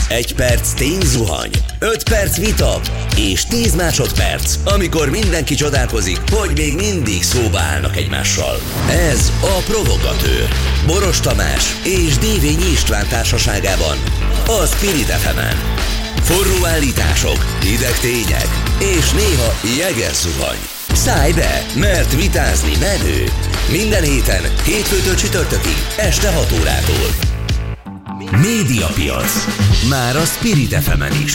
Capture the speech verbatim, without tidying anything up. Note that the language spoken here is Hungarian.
Egy perc tényzuhany, öt perc vita és tíz másodperc, amikor mindenki csodálkozik, hogy még mindig szóba állnak egymással. Ez a Provokateur. Boros Tamás és Dévényi István társaságában a Spirit ef emen. Forró állítások, hideg tények és néha jeges zuhany. Szállj be, mert vitázni menő. Minden héten, hétfőtől csütörtökig, este hat órától. Médiapiac. Már a Spirit ef emen is.